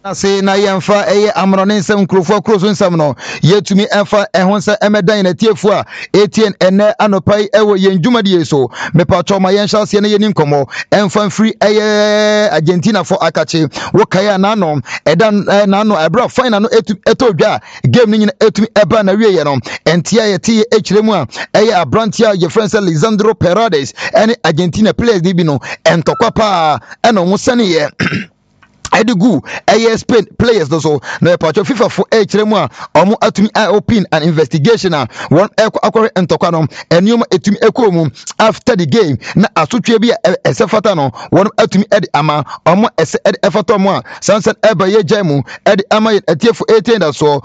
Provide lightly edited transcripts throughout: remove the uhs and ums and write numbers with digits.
say na yemfa eye amrone nsem krofo kroso nsem no yetumi enfa ehon se emedan na tiefu a etien ene anopai ewo yenjumadie so mepa choma yenhya se ne yeni nkomo enfa free eye Argentina for akache wokaya na no edan na no ebra final no etodwa game ni nyina etumi eba na wiye no entia yete echiremu a eye abrantia ye friend Lisandro Paredes ene Argentina players bi no entokwa pa eno musane ye Edigu Spain players so na pacho FIFA for echremu a omo atumi open an investigation one akore entokwa no enioma etumi ekomu after the game na asotwe bi esefata no one atumi edi ama omo ese edi efato mo a sansan eba ye jemu edi ama etiefu 18 so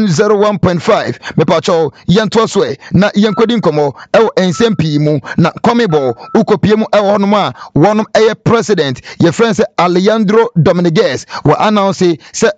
101.5 me pacho yento so na yenkodi nkomo ewo ensempi mu na comebo ukopie mu ewo hono a wonom eye president ye friend Alejandro Dominic guess we announce say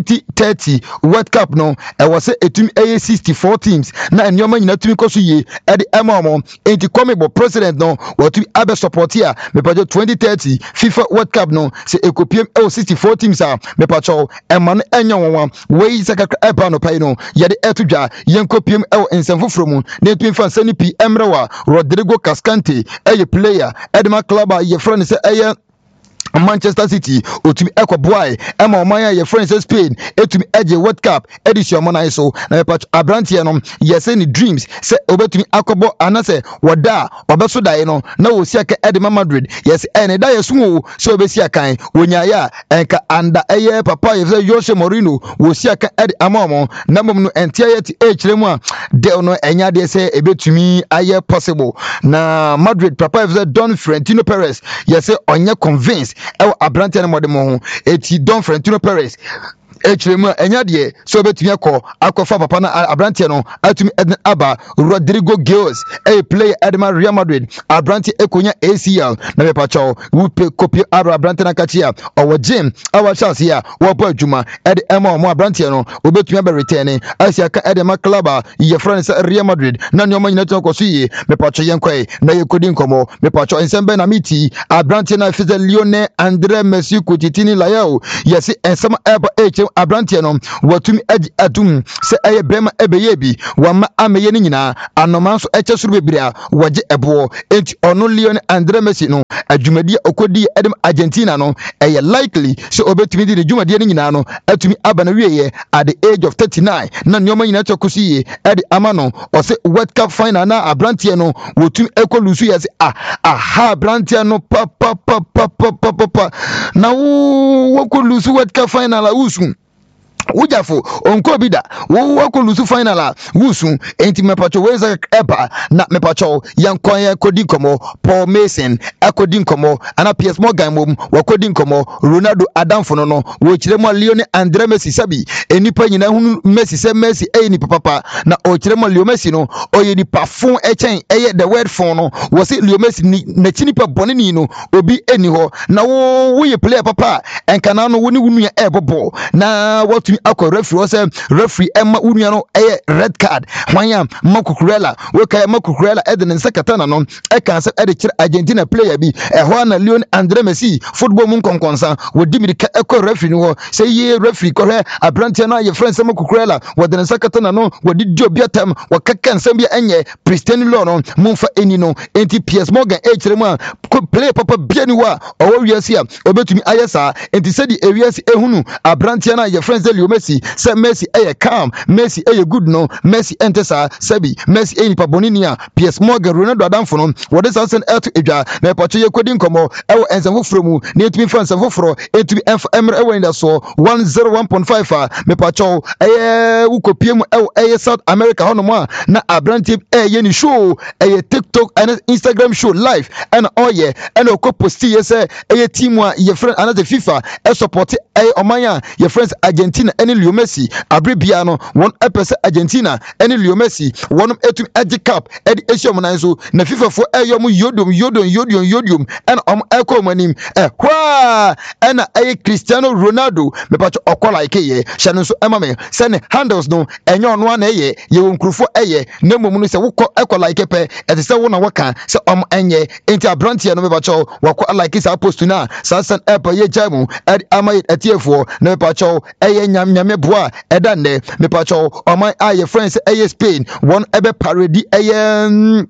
2030 World Cup no e was say etum 64 teams na enyoma nyina tumi koso ye e de emamo enti comebo president no what we abe support here me pajo 2030 FIFA World Cup no say ekopiem 64 teams me pajo emano enya wonwa we sakakra eba no pai no ye de etudwa yenkopiem ensemfofro mu na etumi fan sani pi emrewa Rodrigo Cascante player edema club ye friend say Manchester City otumi ekoboy ema omanya ye friends Spain etumi eje World Cup edition monai so na patch abrantie no yese ni dreams se obetumi akobo anase wada obeso dai no na wosiaka edema Madrid yes ene da yesu so obesi akan wonyaya enka anda eye papa ye Jose Mourinho wosiaka ed amomo na mom no entia yeti echiremu a de no enya de se ebetumi aye possible na Madrid papa ye Don Florentino Perez yese onye convinced Abrantia na modemo eti Don Florentino Perez echiremu enya de so betumi akofa papa na Abrantia no atumi eden aba Rodrigo Gales player Edema Real Madrid Abrantia ekonya ACL na mepacho we copy Abrantia na kachia owo gym awa chance ya wo pa adwuma ed ema mo Abrantia no obetumi aba return asia ka Edema club ye friends Real Madrid na nyoma nyina to koso yi mepacho yenkoi na yekodi nkomo mepacho ensembe na miti Abrantia na fize Lionel André Messi Coutinho Layao yesi ensema eba Abrantia no watumi adum se eye brema ebeye bi wama ameye ni nyina anoma so eche suru bebre a waje ebo enti ono Lionel André Messi no adwumadi okodi edem Argentina no eye likely se obetumi di adwumadi ni nyina no atumi aba na wieye at the age of 39 na nyoma nyina chokosi ye ede amano o se World Cup final na Abrantia no wotumi ekolusu ye se Abrantia no pa na wokolusu World Cup final usu Ujafo onko bida wo ko lusu final wusu enti mepacho weza eba na mepacho yankoye kodi komo Paul Mason akodi komo ana PS Morgan mom wakodi komo Ronaldo Adamfo no wo kiremo Lionel André Messi sabi enipa nyina hunu Messi se Messi eni papa na o kiremo Lionel Messi no oye ni pafon echen eye the word phone no wo se Lionel Messi na chinipa boneni no obi eni ho na wo ye player papa enkana no woni wunu ya ebobo na what akọ referee o se referee emma unua no red card hwanya Makukurela we kai Makukurela eden nsekata no kan se kire Argentina player bi ho na Lionel André Messi football mun konkonsa wo dimirika ekọ referee no se ye referee ko he Abrantia na ye friend Makukurela wo den nsekata no wo di obiatam wo kaka nsem bi enye Cristiano Law no munfa eni no enti PS Morgan kire mu a play papa biani wa owo wiase a obetumi ayesa enti se di ewiase ehunu Abrantia na ye friend Messi say Messi calm Messi good no Messi entesa sabi Messi nipa boninia PS Morgan Ronaldo Adamfo no what is answer to edwa na pacho ye kodi nkomo ewo ensamfofro mu na etumi fa ensamfofro etumi emre ewo inda so 101.5 me pacho ukopie mu ewo South America hono mo na Abrantia ni show TikTok and Instagram show live and oye and okoposti ye say team wa ye friend another FIFA support omanya ye friends Argentina ɛne Leo Messi abrebia no one epese Argentina ɛne Leo Messi one etum edi cap edi esiom nan so na FIFA fo ɛyom yodium ɛna ɛkɔ manim hwa ɛna ɛyɛ Cristiano Ronaldo me patch ɔkɔ like ye hyɛ no so ɛma me sɛ ne handles no ɛnyɛ ɔno ana ɛyɛ yɛ nkurufo ɛyɛ na mmom no sɛ wokɔ ɛkɔ like pɛ ɛte sɛ wo na wɔka sɛ ɛnyɛ enti abranteɛ no me patch wɔkɔ like sa post na sansan ɛpa yɛ gyamu ɛde ama ɛtiefoɔ na me patch ɛyɛ nyame boa ɛda nnɛ me patch ɔman a yɛ friends ɛyɛ Spain wɔn ɛbɛ parade ɛyɛ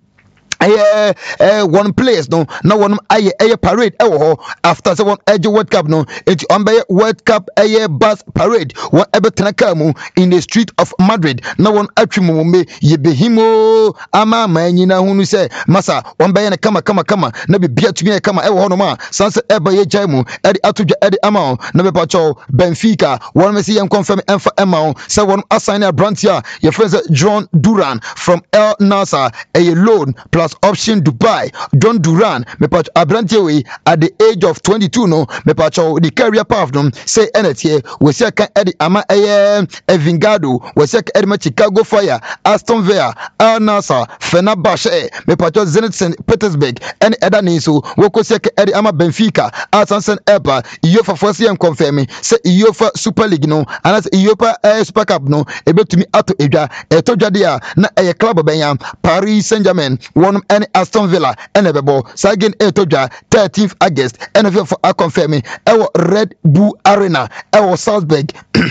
one place no na one aye parade ewo ho after say one edge World Cup no it on be World Cup bus parade one ebe tenaka mu in the street of Madrid na one atwimu me ye behimo ama manyina hunu say masa one be na kama na be bia tumi kama ewo ho no ma sanse ebe ye jaimu edi atodwa edi ama na be pacho Benfica one me see yen confirm emfa ema say one assign a brand here your friends John Duran from El Nassr a loan plus option Dubai. John Duran me patch abrantewe at the age of 22 no me patch the career path no say NTA we say kan edi ama Vingado we say edi ma Chicago Fire Aston Villa Al Nassr Fenerbahce me patch Zenit St Petersburg and edani so we ko say edi ama Benfica Asansen Eba UEFA for CM confirm say UEFA Super League no and as UEFA Super Cup no ebetumi ato edwa etodwa dia na club benya Paris Saint-Germain one and Aston Villa and Ebebo Sagin Etodja 13th August and if you for confirming our Red Bull Arena our Salzburg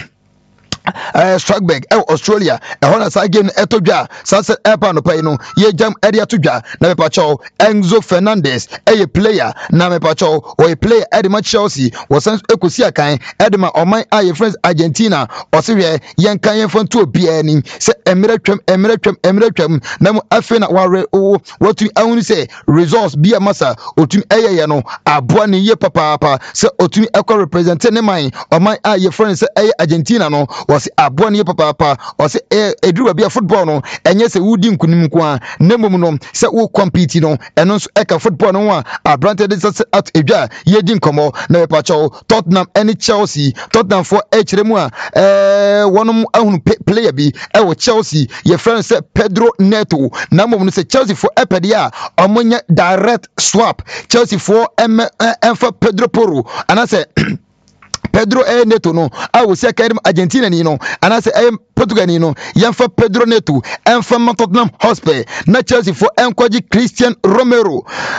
Strasbourg Australia ehona sa game etodwa sunset airport no pay no ye jam area todwa na me pacho Enzo Fernandez player na me pacho o player edema Chelsea was ekosi akan edema oman aye friends Argentina o se hwe yen kan yen fon to bia ni se emeretwam na mo afi na ware watu ahunu se results bia masa otumi eyeye no aboa ne ye papa se otumi ekọ represent ne man oman aye friends Argentina no was aboa ne papa o se eduru bia football no enye se wudi nkunim ko a nemom no se wo compete no eno so eka football no a abrante de se at edwa ye di nkomo na me pacho Tottenham any Chelsea Tottenham for echiremu a wonom ahunu player bi wo Chelsea ye friend se Pedro Neto na mom no se Chelsea for epedia omonya direct swap Chelsea for emfa Pedro Porro anase Pedro Neto no I will say Argentina ni no and I say Portugal ni no yamfa Pedro Neto emfa Tottenham Hotspur na Chelsea for encourage Christian Romero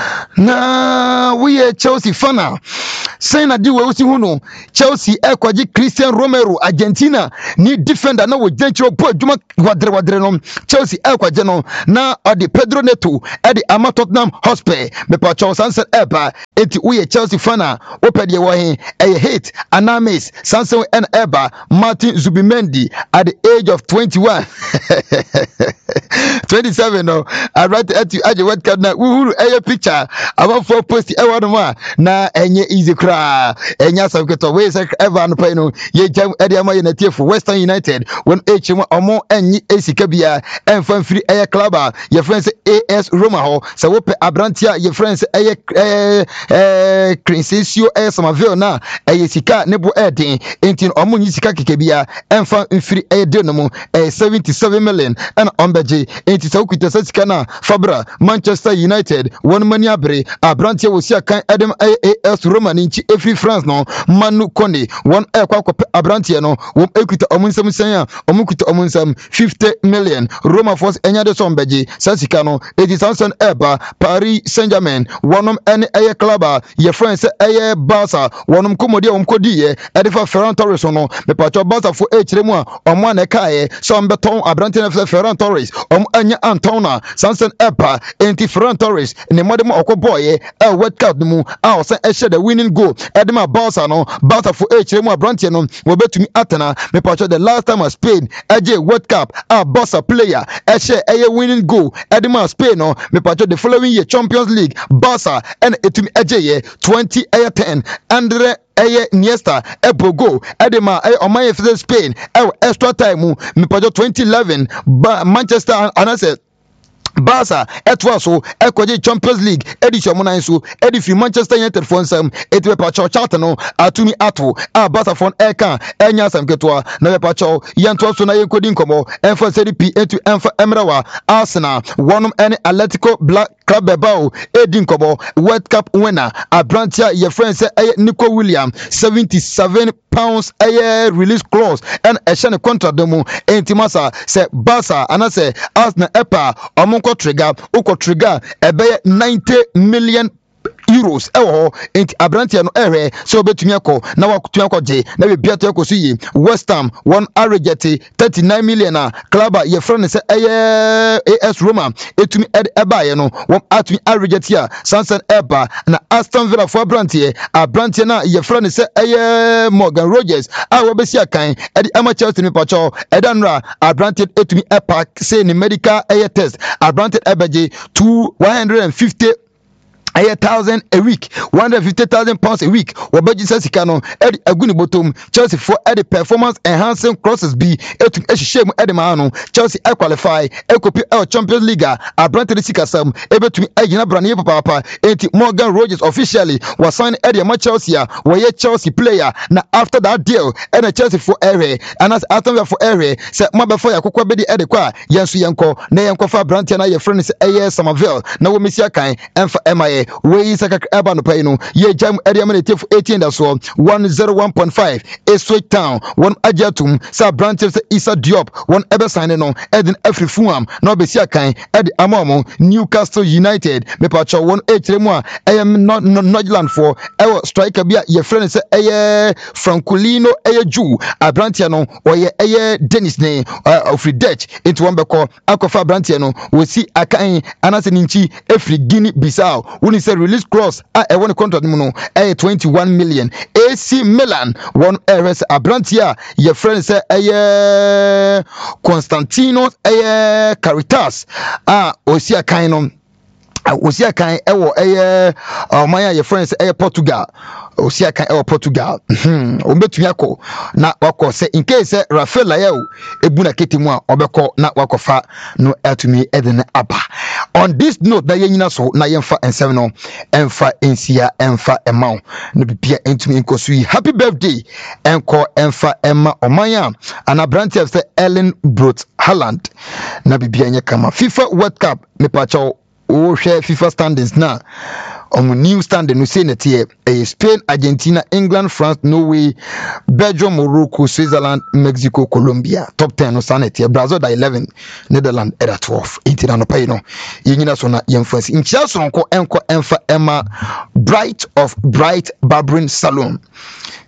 na we Chelsea fana say na di we usi huno Chelsea encourage Christian Romero Argentina ni defender na we jenchiro bo adwuma wadre no Chelsea encourage no na odi Pedro Neto edi ama Tottenham Hotspur me pa Chelsea sunset eba eti we Chelsea fana opede wo he hate Anamis Sanson and Eba Martin Zubimendi at the age of 21 27 no I write at you at your webcam na uhuru a picture about for post ewa na enye easy cry enya sabketo we say ever no pay no ye jam ediama na tie for Western United when HM omo enyi esika bia enfan free air club your friends AS Roma ho so we pe abrantia your friends Crescencio Samaville na sika nebo edin enti omo nyi sika kekebia enfan mfiri de no mu 77 million and ombeje enti sa okuta sika na Fabra Manchester United one mani abre abrantia wosia kan edem AS Roma nchi every France no Manu Kone one kwa abrantia no wom ekuta omunsam san omo kuta omunsam 50 million Roma force enya de sombeje sika no eti Samson Eba Paris Saint-Germain wonom ene club ye friends Barca wonom komodi kodi ye edifa Ferran Torres no me pacho Barca for echiremu a omo na kae so mbeton abrante na Ferran Torres anya Antona Samson Eba enti Ferran Torres ne modem okoboye World Cup mu a o san ehye the winning goal edema Barca no Barca for echiremu abrante no wo betumi atena me pacho the last time Spain eje World Cup a Barca player ehye winning goal edema Spain no me pacho the following year Champions League Barca and etumi eje ye 2010 Andre Iniesta Ebogo Edema Omaye for Spain extra time me pajo 2011 Manchester and I said Barca etwa so ekoje Champions League edition monan so edifri Manchester United for nsam etwe pacho chat no atumi ato a Barca for eka enya sam ketwa na be pacho yento so na yenkodi nkomo enfa Serie P etu enfa Emirawa Arsenal wonum any Atletico Black Club Bilbao edi nkomo World Cup winner Abrantia ye friend say Nico Williams £77 a year release clause and a shane contract demo entimasa say Barca and say Arsenal epa omonko trigger ebe 90 million euros enti Abrantia no so betumi akọ na wakutumi akọje na be biato ekoso yi West Ham one arrogate 39 million club ye friend say AS Roma etumi ebaye no won atumi arrogate ya Sansan eba na Aston Villa for Abrantia na ye friend say Morgan Rogers wobesi akan ama Chelsea ni pacho edanra Abrantia etumi epa say ni medical test Abrantia ebaje 150,000 a week, £150,000 a week. Wabaji says Kano, Eddie Aguni Bottom, Chelsea for Eddie performance enhancing crosses B, Shame Eddie Mano, Chelsea qualify, Ecopi Champions League, Abranted Sikasam, able to Agina Brani Papa, Morgan Rogers officially was signed Eddie Chelsea, where Chelsea player. Now after that deal, and a Chelsea for area, and as Aston for area, said Maba for Yakwa Bedi Edekwa, Yansu Yanko, Nayanko for Brantiana, your friend is A.S. Somerville, now Misia Kain, and for MIA. We saka eba no pay no ye jam area man tif 18 da so 101.5 Eswich Town one ajatum sa branches Isa Diop one ebe sign no edin every fuam no be sia kan edi amomo Newcastle United me pacho one hremu a am not Notland for ewo striker bia ye friend say Francolino Ju Abrantia no or ye Dennis ne of Dutch into one beko akofa Abrantia no we see akan anaseninchi every Guinea Bissau when he said release clause I want to contract no 21 million. AC Milan one RS Abrantia your friend say Constantino Caritas osia kind osia kan ewo maya your friends Portugal osia kan Portugal ombetumi akọ na wakọ say in case Rafael Leao ebuna ketimu a obekọ na wakofa no atumi edene aba. On this note that yenyina so na yemfa ensem no emfa ensia emfa emau no bibia entumi nkosu happy birthday enko emfa emma omanya ana Abrantia say Ellen Brot Haaland na bibia nye kama FIFA World Cup me pacho share FIFA standings na on new standing no say net here Spain, Argentina, England, France, Norway, Belgium, Morocco, Switzerland, Mexico, Colombia. Top 10 no sanet here. Brazil da 11, Netherlands at 12. Intina no pay no. Yingina so na yemfasi. Incha so nko enko enfa Emma Bright of Bright Barbering Salon.